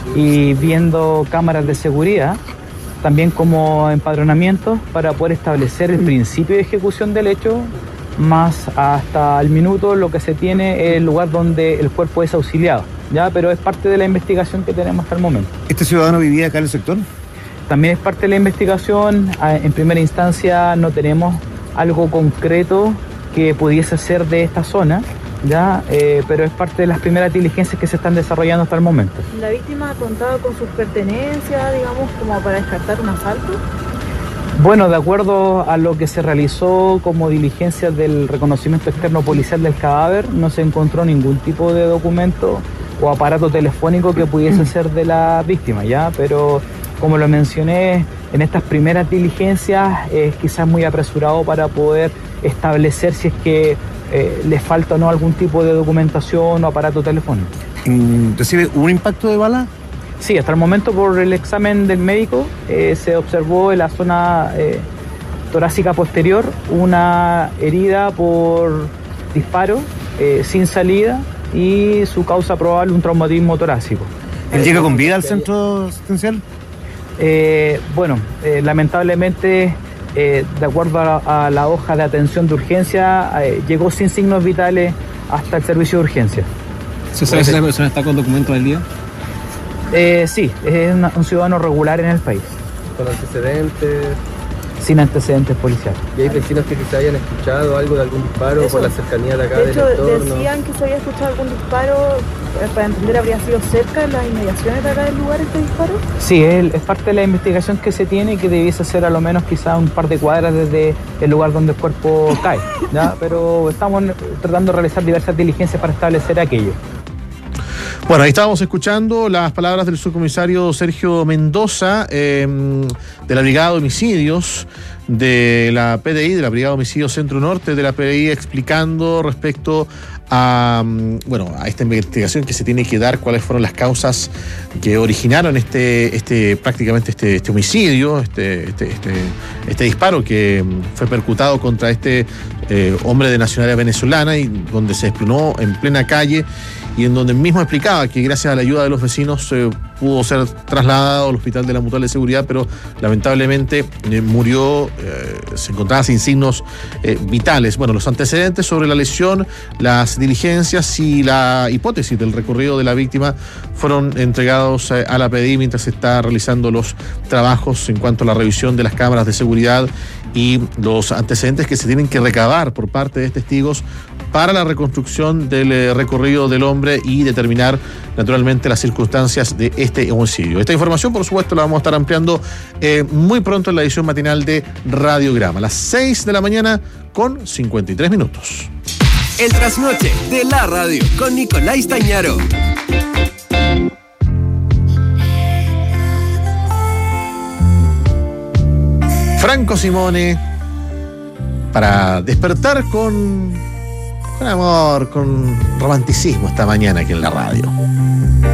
y viendo cámaras de seguridad, también como empadronamiento para poder establecer el principio de ejecución del hecho, más hasta el minuto lo que se tiene es el lugar donde el cuerpo es auxiliado, ¿ya? Pero es parte de la investigación que tenemos hasta el momento. ¿Este ciudadano vivía acá en el sector? También es parte de la investigación. En primera instancia no tenemos algo concreto que pudiese ser de esta zona, ¿ya? Pero es parte de las primeras diligencias que se están desarrollando hasta el momento. ¿La víctima contaba con sus pertenencias, digamos, como para descartar un asalto? Bueno, de acuerdo a lo que se realizó como diligencia del reconocimiento externo policial del cadáver, no se encontró ningún tipo de documento o aparato telefónico que pudiese ser de la víctima, ¿ya? Pero como lo mencioné, en estas primeras diligencias es quizás muy apresurado para poder establecer si es que le falta o no algún tipo de documentación o aparato telefónico. ¿Recibe un impacto de bala? Sí, hasta el momento por el examen del médico se observó en la zona torácica posterior una herida por disparo sin salida y su causa probable un traumatismo torácico. ¿Él llega con vida al centro asistencial? Lamentablemente, de acuerdo a la hoja de atención de urgencia, llegó sin signos vitales hasta el servicio de urgencia. ¿Se sabe si la persona está con documentos del día? Sí, es un ciudadano regular en el país. ¿Con antecedentes? Sin antecedentes policiales. ¿Y hay vecinos que quizá hayan escuchado algo de algún disparo por la cercanía de acá del entorno? De hecho, decían que se había escuchado algún disparo, para entender, ¿habría sido cerca de las inmediaciones de acá del lugar este disparo? Sí, es parte de la investigación que se tiene y que debiese ser a lo menos quizá un par de cuadras desde el lugar donde el cuerpo cae, ¿ya? Pero estamos tratando de realizar diversas diligencias para establecer aquello. Bueno, ahí estábamos escuchando las palabras del subcomisario Sergio Mendoza, de la Brigada de Homicidios de la PDI, de la Brigada de Homicidios Centro Norte de la PDI, explicando respecto a esta investigación que se tiene que dar, cuáles fueron las causas que originaron este homicidio, este disparo que fue percutado contra este hombre de nacionalidad venezolana y donde se desplomó en plena calle, y en donde mismo explicaba que gracias a la ayuda de los vecinos pudo ser trasladado al hospital de la Mutual de Seguridad, pero lamentablemente murió, se encontraba sin signos vitales. Bueno, los antecedentes sobre la lesión, las diligencias y la hipótesis del recorrido de la víctima fueron entregados a la PDI mientras se está realizando los trabajos en cuanto a la revisión de las cámaras de seguridad y los antecedentes que se tienen que recabar por parte de testigos para la reconstrucción del recorrido del hombre y determinar naturalmente las circunstancias de este homicidio. Esta información, por supuesto, la vamos a estar ampliando muy pronto en la edición matinal de Radiograma, a las 6 de la mañana con 53 minutos. El trasnoche de la radio con Nicolás Tañaro. Franco Simone, para despertar con amor, con romanticismo esta mañana aquí en la radio.